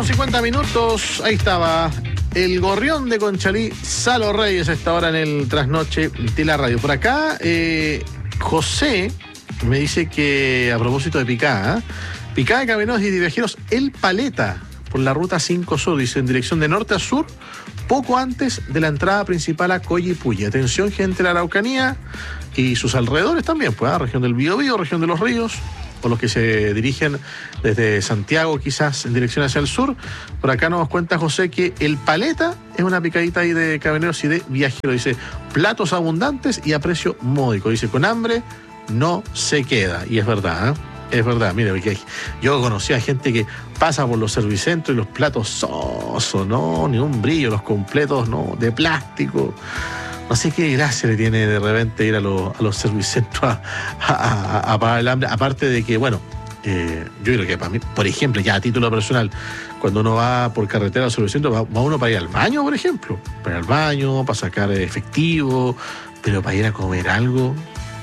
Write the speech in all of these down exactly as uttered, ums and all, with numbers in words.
con cincuenta minutos, ahí estaba el gorrión de Conchalí, Salo Reyes, a esta hora en el trasnoche de la radio. Por acá, eh, José me dice que, a propósito de Picá, ¿eh? Picá de Camioneros y de Viajeros, El Paleta, por la ruta cinco Sur, dice, en dirección de norte a sur, poco antes de la entrada principal a Coyipulli. Atención, gente de la Araucanía y sus alrededores también, pues, ¿eh? Región del Biobío, región de los ríos, por los que se dirigen desde Santiago quizás en dirección hacia el sur. Por acá nos cuenta José que El Paleta es una picadita ahí de Camioneros y de Viajeros. Dice, platos abundantes y a precio módico. Dice, con hambre no se queda. Y es verdad, ¿eh? Es verdad. Mire, yo conocí a gente que pasa por los servicentros y los platos sosos, no, ni un brillo, los completos, no, de plástico. No sé qué gracia le tiene de repente ir a, lo, a los servicentros a, a, a, a pagar el hambre. Aparte de que, bueno, eh, yo creo que para mí, por ejemplo, ya a título personal, cuando uno va por carretera a los servicentros, va, va uno para ir al baño, por ejemplo. Para ir al baño, para sacar efectivo, pero para ir a comer algo,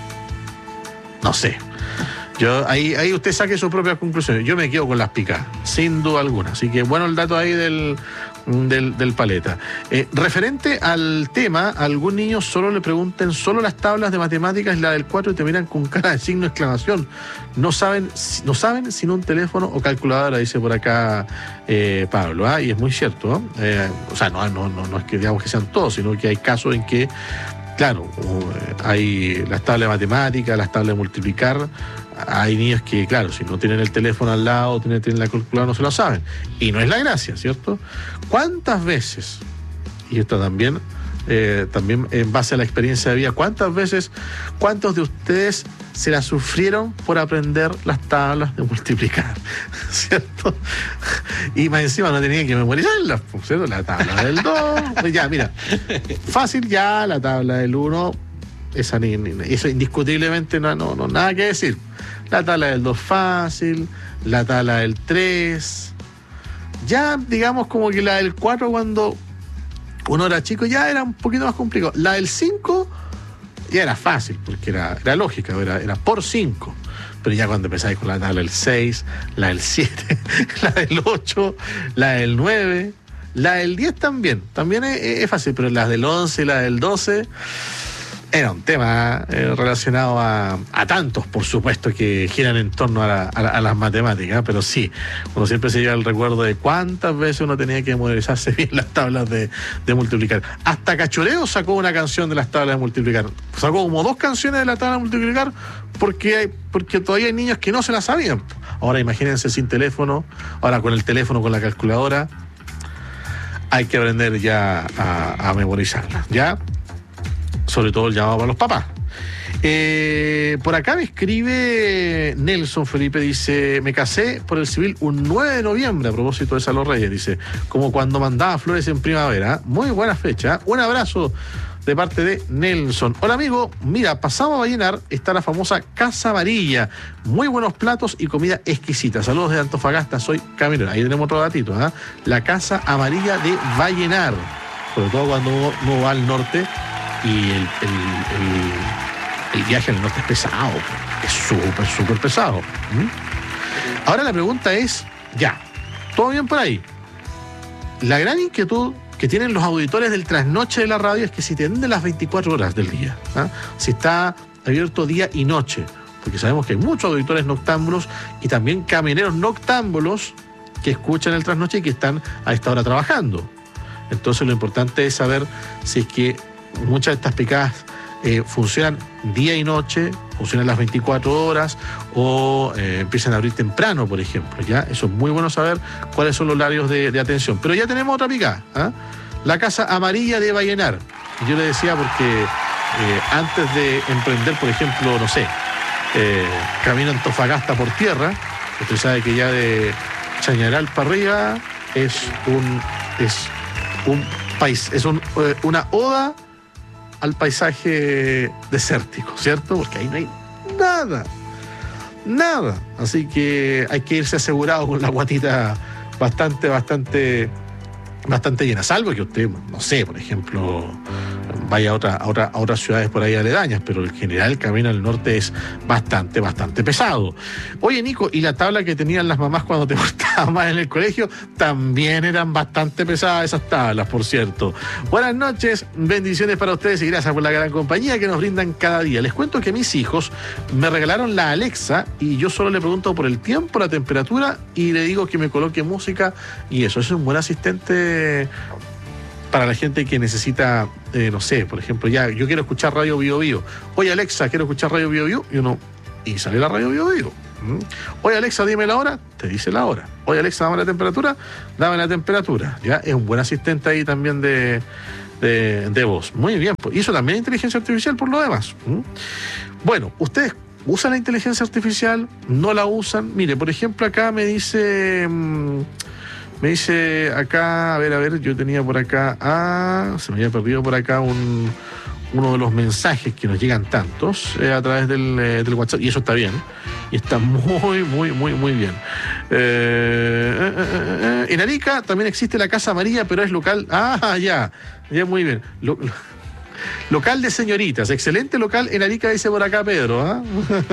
no sé. Yo, ahí, ahí usted saque sus propias conclusiones. Yo me quedo con las picas, sin duda alguna. Así que bueno el dato ahí del, del, del Paleta. Eh, referente al tema, a algún niño solo le pregunten solo las tablas de matemáticas y la del cuatro y te miran con cara de signo de exclamación. No saben, no saben sin un teléfono o calculadora, dice por acá eh, Pablo. ¿eh? Y es muy cierto. ¿no? Eh, o sea, no, no, no, no es que digamos que sean todos, sino que hay casos en que, claro, hay las tablas de matemáticas, las tablas de multiplicar. Hay niños que, claro, si no tienen el teléfono al lado, tienen, tienen la calculadora, no se lo saben. Y no es la gracia, ¿cierto? ¿Cuántas veces, y esto también, eh, también en base a la experiencia de vida, cuántas veces, cuántos de ustedes se la sufrieron por aprender las tablas de multiplicar, ¿cierto? Y más encima no tenían que memorizarlas, ¿cierto? La tabla del dos, ya, mira, fácil ya, la tabla del uno, esa ni, ni, eso indiscutiblemente no, no, no, nada que decir. La tabla del dos fácil, la tabla del tres, ya digamos como que la del cuatro cuando uno era chico ya era un poquito más complicado. La del cinco ya era fácil porque era, era lógica, era, era por cinco. Pero ya cuando empezáis con la tabla del seis, la del siete, la del ocho, la del nueve, la del diez también, también es, es fácil, pero las del once y la del doce era un tema eh, relacionado a, a tantos, por supuesto, que giran en torno a, la, a, la, a las matemáticas, pero sí, uno siempre se lleva el recuerdo de cuántas veces uno tenía que memorizarse bien las tablas de, de multiplicar. Hasta Cachureo sacó una canción de las tablas de multiplicar. Sacó como dos canciones de la tabla de multiplicar porque, hay, porque todavía hay niños que no se la sabían. Ahora imagínense sin teléfono, ahora con el teléfono, con la calculadora, hay que aprender ya a, a memorizarla, ¿ya? Sobre todo el llamado para los papás. Eh, por acá me escribe Nelson Felipe, dice, me casé por el civil un nueve de noviembre, a propósito de Salo Reyes, dice, como cuando mandaba flores en primavera. Muy buena fecha. Un abrazo de parte de Nelson. Hola amigo, mira, pasamos a Vallenar, está la famosa Casa Amarilla. Muy buenos platos y comida exquisita. Saludos de Antofagasta, soy camionero. Ahí tenemos otro datito, ¿eh? La Casa Amarilla de Vallenar. Sobre todo cuando uno, uno va al norte. Y el, el, el, el viaje al norte es pesado, es súper, súper pesado. ¿Mm? Ahora la pregunta es, ya, todo bien por ahí. La gran inquietud que tienen los auditores del trasnoche de la radio es que si te atienden las veinticuatro horas del día, ¿eh? Si está abierto día y noche, porque sabemos que hay muchos auditores noctámbulos y también camioneros noctámbulos que escuchan el trasnoche y que están a esta hora trabajando. Entonces lo importante es saber si es que muchas de estas picadas eh, funcionan día y noche, funcionan las veinticuatro horas o eh, empiezan a abrir temprano, por ejemplo. ¿Ya? Eso es muy bueno saber cuáles son los horarios de, de atención. Pero ya tenemos otra picada, ¿eh? La Casa Amarilla de Vallenar. Yo le decía porque eh, antes de emprender, por ejemplo, no sé, eh, camino a Antofagasta por tierra, usted sabe que ya de Chañaral para arriba es un, es un país, es un, eh, una oda al paisaje desértico, ¿cierto? Porque ahí no hay nada, nada. Así que hay que irse asegurado con la guatita bastante, bastante, bastante llena. Salvo que usted, no sé, por ejemplo, vaya a, otra, a, otra, a otras ciudades por ahí aledañas, pero en general el camino al norte es bastante, bastante pesado. Oye, Nico, ¿y la tabla que tenían las mamás cuando te portabas más en el colegio? También eran bastante pesadas esas tablas, por cierto. Buenas noches, bendiciones para ustedes y gracias por la gran compañía que nos brindan cada día. Les cuento que mis hijos me regalaron la Alexa y yo solo le pregunto por el tiempo, la temperatura y le digo que me coloque música y eso. Es un buen asistente para la gente que necesita, eh, no sé, por ejemplo, ya yo quiero escuchar Radio Bio Bio. Oye, Alexa, quiero escuchar Radio Bio Bio. Y uno, y sale la Radio Bio Bio. ¿Mm? Oye, Alexa, dime la hora. Te dice la hora. Oye, Alexa, dame la temperatura. Dame la temperatura. Ya es un buen asistente ahí también de, de, de voz. Muy bien. Pues, y eso también es inteligencia artificial por lo demás. ¿Mm? Bueno, ustedes usan la inteligencia artificial, no la usan. Mire, por ejemplo, acá me dice... Mmm, Me dice acá, a ver, a ver, yo tenía por acá, ah, se me había perdido por acá un, uno de los mensajes que nos llegan tantos eh, a través del, eh, del WhatsApp, y eso está bien, y está muy, muy, muy, muy bien. Eh, eh, eh, eh, en Arica también existe la Casa Amarilla, pero es local, ah, ya, ya muy bien. Lo, lo, local de señoritas, excelente local en Arica, dice por acá Pedro, ¿ah?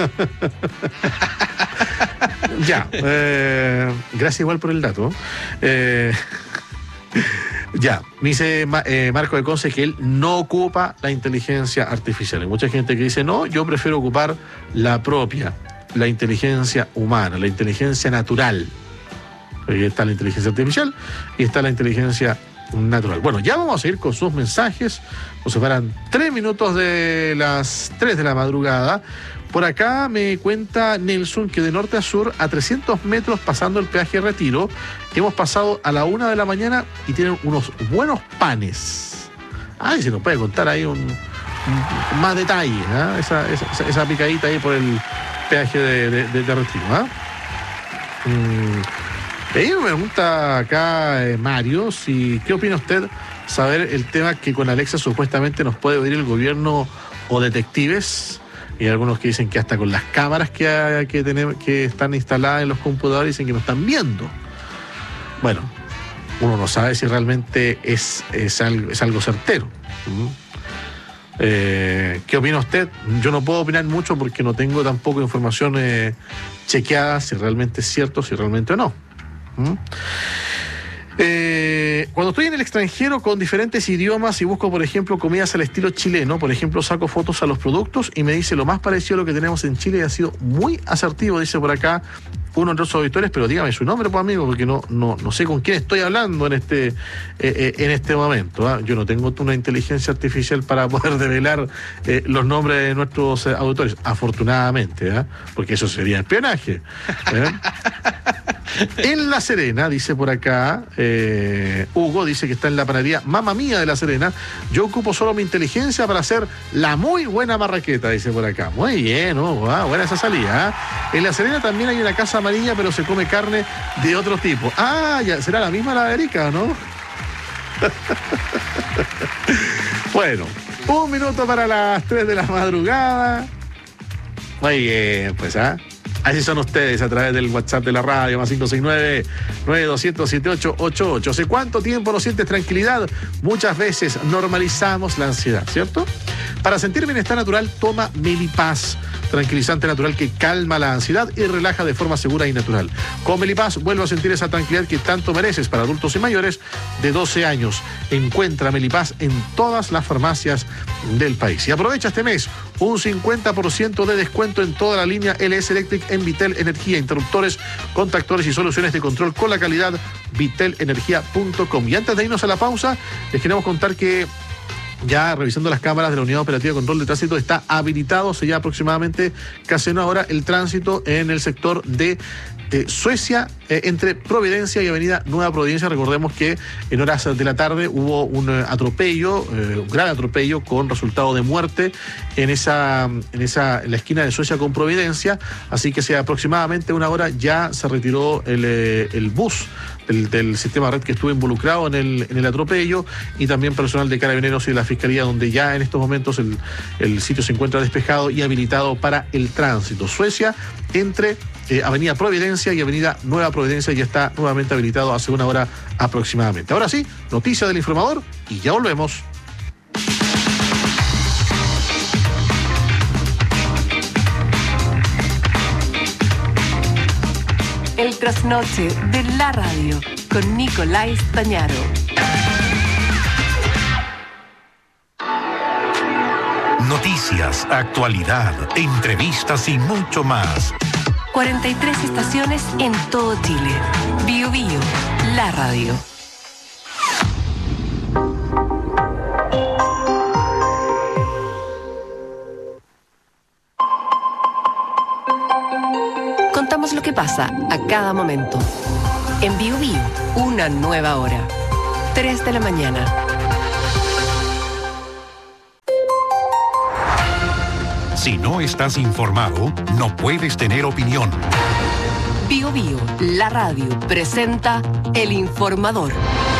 Ya, eh, gracias igual por el dato. Eh, ya, me dice eh, Marco de Conce que él no ocupa la inteligencia artificial. Hay mucha gente que dice, no, yo prefiero ocupar la propia, la inteligencia humana, la inteligencia natural. Ahí está la inteligencia artificial y está la inteligencia natural. Bueno, ya vamos a ir con sus mensajes. Nos separan tres minutos de las tres de la madrugada. Por acá me cuenta Nelson que de norte a sur, a trescientos metros pasando el peaje Retiro, hemos pasado a la una de la mañana y tienen unos buenos panes. Ay, se nos puede contar ahí un, un más detalle, ¿eh? esa, esa, esa picadita ahí por el peaje de, de, de, de Retiro. ¿eh? Mm, ahí me pregunta acá eh, Mario, si, ¿qué opina usted saber el tema que con Alexa supuestamente nos puede oír el gobierno o detectives? Y hay algunos que dicen que hasta con las cámaras que, que, tenemos, que están instaladas en los computadores dicen que nos están viendo. Bueno, uno no sabe si realmente es, es, algo, es algo certero. ¿Mm? Eh, ¿Qué opina usted? Yo no puedo opinar mucho porque no tengo tampoco información eh, chequeada si realmente es cierto, si realmente no. ¿Mm? Eh, cuando estoy en el extranjero con diferentes idiomas y busco, por ejemplo, comidas al estilo chileno, por ejemplo, saco fotos a los productos y me dice lo más parecido a lo que tenemos en Chile y ha sido muy asertivo, dice por acá uno de los auditores, pero dígame su nombre, pues amigo, porque no, no, no sé con quién estoy hablando en este, eh, eh, en este momento. ¿eh? Yo no tengo una inteligencia artificial para poder develar eh, los nombres de nuestros eh, auditores, afortunadamente, ¿eh? porque eso sería espionaje. ¿eh? En La Serena, dice por acá, eh, Hugo dice que está en la panadería Mamma Mía de La Serena. Yo ocupo solo mi inteligencia para hacer la muy buena marraqueta, dice por acá. Muy bien, Hugo, ¿eh? buena esa salida. ¿eh? En La Serena también hay una casa amarilla, pero se come carne de otro tipo. Ah, ya, será la misma la de Erika, ¿no? Bueno, un minuto para las tres de la madrugada. Muy bien, pues, ¿ah? ¿eh? Así son ustedes a través del WhatsApp de la radio, más cinco seis nueve, nueve dos cero cero, siete ocho ocho ocho. ¿Hace cuánto tiempo no sientes tranquilidad? Muchas veces normalizamos la ansiedad, ¿cierto? Para sentir bienestar natural, toma Melipaz, tranquilizante natural que calma la ansiedad y relaja de forma segura y natural. Con Melipaz vuelvo a sentir esa tranquilidad que tanto mereces para adultos y mayores de doce años. Encuentra Melipaz en todas las farmacias del país. Y aprovecha este mes un cincuenta por ciento de descuento en toda la línea L S Electric en Vitel Energía, interruptores, contactores y soluciones de control con la calidad vitel energía punto com. Y antes de irnos a la pausa, les queremos contar que ya revisando las cámaras de la Unidad Operativa de Control de Tránsito está habilitado hace ya aproximadamente casi una hora el tránsito en el sector de eh, Suecia eh, entre Providencia y Avenida Nueva Providencia. Recordemos que en horas de la tarde hubo un eh, atropello, eh, un gran atropello con resultado de muerte en esa, en esa en la esquina de Suecia con Providencia, así que hace aproximadamente una hora ya se retiró el, eh, el bus Del, del sistema red que estuvo involucrado en el, en el atropello, y también personal de Carabineros y de la Fiscalía, donde ya en estos momentos el, el sitio se encuentra despejado y habilitado para el tránsito. Suecia entre eh, Avenida Providencia y Avenida Nueva Providencia ya está nuevamente habilitado hace una hora aproximadamente. Ahora sí, noticia del informador y ya volvemos. El trasnoche de la radio con Nicolás Dañaro. Noticias, actualidad, entrevistas y mucho más. cuarenta y tres estaciones en todo Chile. Bio Bio, la radio. Contamos lo que pasa a cada momento. En Bio Bio, una nueva hora. tres de la mañana. Si no estás informado, no puedes tener opinión. Bio Bio, la radio, presenta El Informador.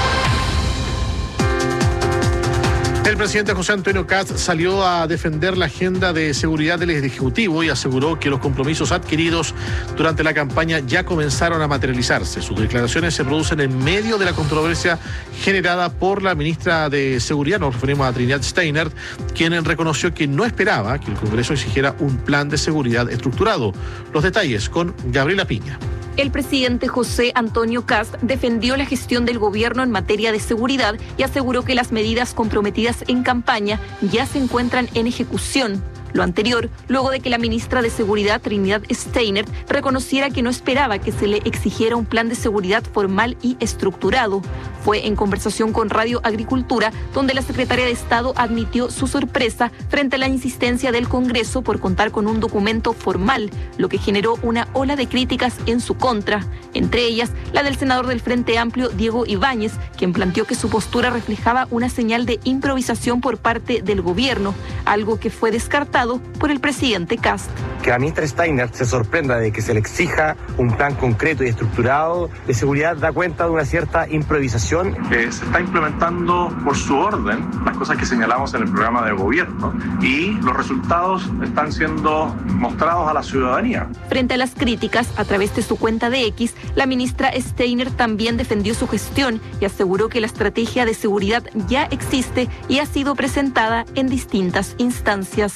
El presidente José Antonio Kast salió a defender la agenda de seguridad del Ejecutivo y aseguró que los compromisos adquiridos durante la campaña ya comenzaron a materializarse. Sus declaraciones se producen en medio de la controversia generada por la ministra de Seguridad, nos referimos a Trinidad Steiner, quien reconoció que no esperaba que el Congreso exigiera un plan de seguridad estructurado. Los detalles con Gabriela Piña. El presidente José Antonio Kast defendió la gestión del gobierno en materia de seguridad y aseguró que las medidas comprometidas en campaña ya se encuentran en ejecución. Lo anterior, luego de que la ministra de Seguridad, Trinidad Steiner, reconociera que no esperaba que se le exigiera un plan de seguridad formal y estructurado. Fue en conversación con Radio Agricultura, donde la secretaria de Estado admitió su sorpresa frente a la insistencia del Congreso por contar con un documento formal, lo que generó una ola de críticas en su contra, entre ellas la del senador del Frente Amplio, Diego Ibáñez, quien planteó que su postura reflejaba una señal de improvisación por parte del gobierno, algo que fue descartado por el presidente Kast. Que la ministra Steiner se sorprenda de que se le exija un plan concreto y estructurado de seguridad da cuenta de una cierta improvisación. Eh, se está implementando por su orden las cosas que señalamos en el programa de gobierno y los resultados están siendo mostrados a la ciudadanía. Frente a las críticas, a través de su cuenta de X, la ministra Steiner también defendió su gestión y aseguró que la estrategia de seguridad ya existe y ha sido presentada en distintas instancias.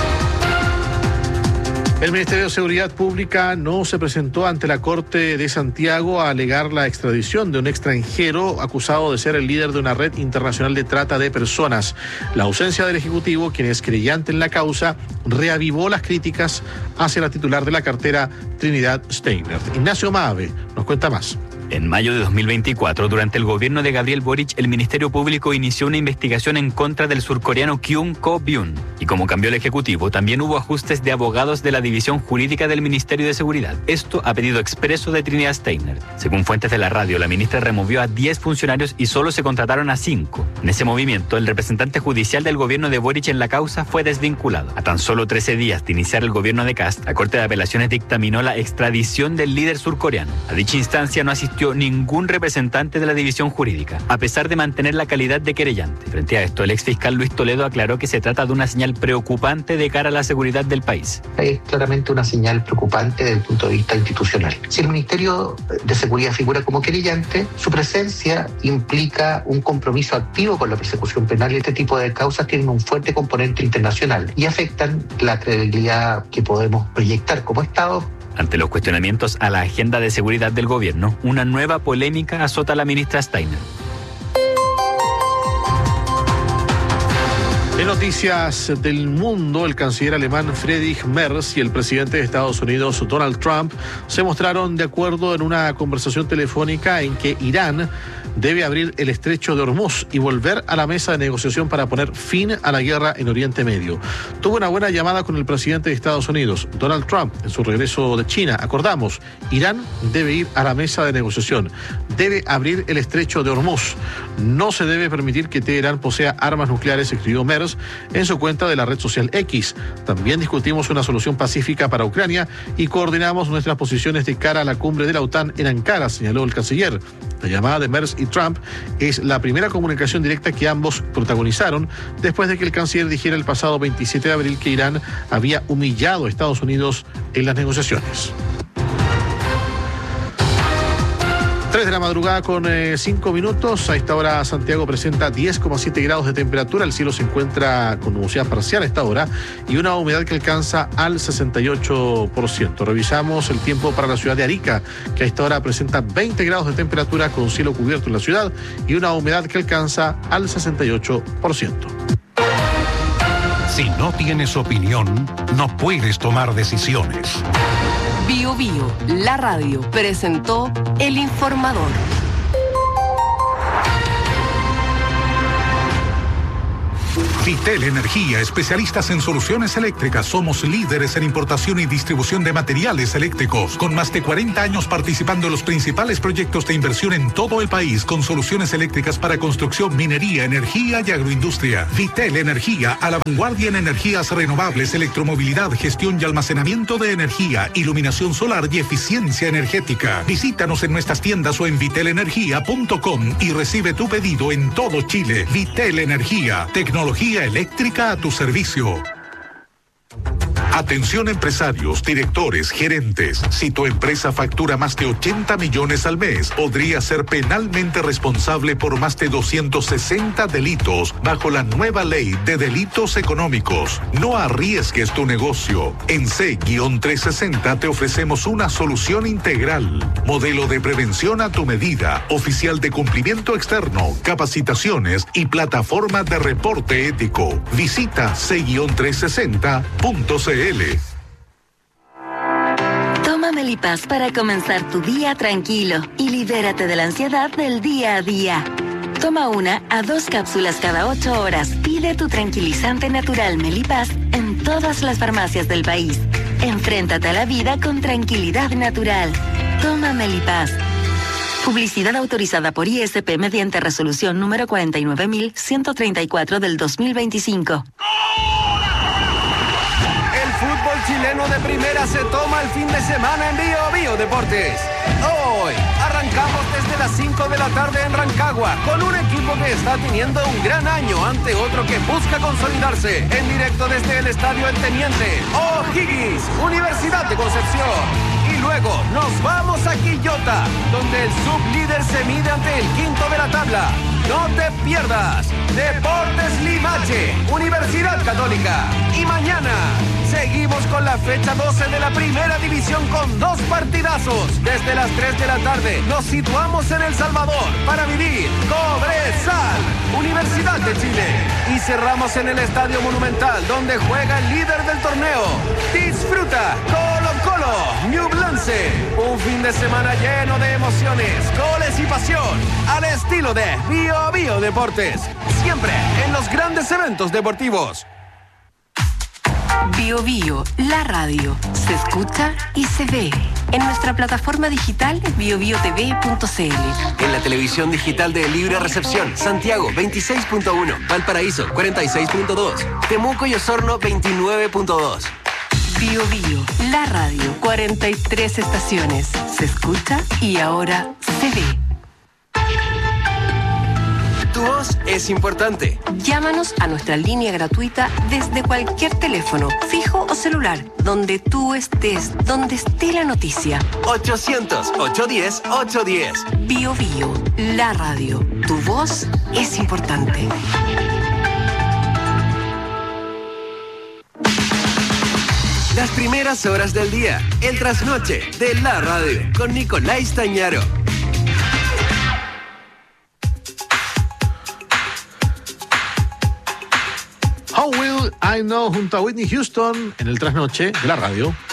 El Ministerio de Seguridad Pública no se presentó ante la Corte de Santiago a alegar la extradición de un extranjero acusado de ser el líder de una red internacional de trata de personas. La ausencia del Ejecutivo, quien es creyente en la causa, reavivó las críticas hacia la titular de la cartera, Trinidad Steiner. Ignacio Maave nos cuenta más. En mayo de dos mil veinticuatro, durante el gobierno de Gabriel Boric, el Ministerio Público inició una investigación en contra del surcoreano Kyung Ko-byun. Y como cambió el Ejecutivo, también hubo ajustes de abogados de la División Jurídica del Ministerio de Seguridad. Esto a pedido expreso de Trinidad Steiner. Según fuentes de la radio, la ministra removió a diez funcionarios y solo se contrataron a cinco. En ese movimiento, el representante judicial del gobierno de Boric en la causa fue desvinculado. A tan solo trece días de iniciar el gobierno de Kast, la Corte de Apelaciones dictaminó la extradición del líder surcoreano. A dicha instancia no asistió ningún representante de la división jurídica, a pesar de mantener la calidad de querellante. Frente a esto, el exfiscal Luis Toledo aclaró que se trata de una señal preocupante de cara a la seguridad del país. Es claramente una señal preocupante desde el punto de vista institucional. Si el Ministerio de Seguridad figura como querellante, su presencia implica un compromiso activo con la persecución penal y este tipo de causas tienen un fuerte componente internacional y afectan la credibilidad que podemos proyectar como Estado. Ante los cuestionamientos a la agenda de seguridad del gobierno, una nueva polémica azota a la ministra Steiner. En noticias del mundo, el canciller alemán Friedrich Merz y el presidente de Estados Unidos, Donald Trump, se mostraron de acuerdo en una conversación telefónica en que Irán debe abrir el estrecho de Hormuz y volver a la mesa de negociación para poner fin a la guerra en Oriente Medio. Tuvo una buena llamada con el presidente de Estados Unidos, Donald Trump, en su regreso de China. Acordamos, Irán debe ir a la mesa de negociación, debe abrir el estrecho de Hormuz. No se debe permitir que Teherán posea armas nucleares, escribió Merz en su cuenta de la red social X. También discutimos una solución pacífica para Ucrania y coordinamos nuestras posiciones de cara a la cumbre de la OTAN en Ankara, señaló el canciller. La llamada de Merz y Trump es la primera comunicación directa que ambos protagonizaron después de que el canciller dijera el pasado veintisiete de abril que Irán había humillado a Estados Unidos en las negociaciones. tres de la madrugada con eh, cinco minutos. A esta hora Santiago presenta diez coma siete grados de temperatura. El cielo se encuentra con nubosidad parcial a esta hora y una humedad que alcanza al sesenta y ocho por ciento. Revisamos el tiempo para la ciudad de Arica, que a esta hora presenta veinte grados de temperatura con cielo cubierto en la ciudad y una humedad que alcanza al sesenta y ocho por ciento. Si no tienes opinión, no puedes tomar decisiones. Bio Bio, la radio, presentó El Informador. Vitel Energía, especialistas en soluciones eléctricas. Somos líderes en importación y distribución de materiales eléctricos, con más de cuarenta años participando en los principales proyectos de inversión en todo el país, con soluciones eléctricas para construcción, minería, energía y agroindustria. Vitel Energía, a la vanguardia en energías renovables, electromovilidad, gestión y almacenamiento de energía, iluminación solar y eficiencia energética. Visítanos en nuestras tiendas o en vitel energía punto com y recibe tu pedido en todo Chile. Vitel Energía, tecnología eléctrica a tu servicio. Atención empresarios, directores, gerentes. Si tu empresa factura más de ochenta millones al mes, podría ser penalmente responsable por más de doscientos sesenta delitos bajo la nueva ley de delitos económicos. No arriesgues tu negocio. En C trescientos sesenta te ofrecemos una solución integral. Modelo de prevención a tu medida, oficial de cumplimiento externo, capacitaciones y plataforma de reporte ético. Visita C trescientos sesenta punto c l. Toma Melipaz para comenzar tu día tranquilo y libérate de la ansiedad del día a día. Toma una a dos cápsulas cada ocho horas. Pide tu tranquilizante natural Melipaz en todas las farmacias del país. Enfréntate a la vida con tranquilidad natural. Toma Melipaz. Publicidad autorizada por I S P mediante resolución número cuarenta y nueve mil ciento treinta y cuatro del dos mil veinticinco. Fútbol chileno de primera se toma el fin de semana en Bio Bio Deportes. Hoy arrancamos desde las cinco de la tarde en Rancagua con un equipo que está teniendo un gran año ante otro que busca consolidarse. En directo desde el Estadio El Teniente, O'Higgins, Universidad de Concepción. Y luego nos vamos a Quillota, donde el sublíder se mide ante el quinto de la tabla. No te pierdas Deportes Limache, Universidad Católica. Y mañana seguimos con la fecha doce de la primera división con dos partidazos. Desde las tres de la tarde nos situamos en El Salvador para vivir Cobresal, Universidad de Chile. Y cerramos en el Estadio Monumental, donde juega el líder del torneo. Disfruta Colo Colo, Ñublense. Un fin de semana lleno de emociones, goles y pasión, al estilo de Bio Bio Deportes. Siempre en los grandes eventos deportivos. Bio Bio, la radio, se escucha y se ve en nuestra plataforma digital bio bio t v punto c l. En la televisión digital de Libre Recepción, Santiago veintiséis punto uno, Valparaíso cuarenta y seis punto dos, Temuco y Osorno veintinueve punto dos. Bio Bio, la radio, cuarenta y tres estaciones, se escucha y ahora se ve. Tu voz es importante. Llámanos a nuestra línea gratuita desde cualquier teléfono, fijo o celular, donde tú estés, donde esté la noticia. ochocientos, ochocientos diez, ochocientos diez. Bio Bio, la radio. Tu voz es importante. Las primeras horas del día, el trasnoche de la radio, con Nicolás Tañaro. How Will I Know junto a Whitney Houston en el trasnoche de la radio.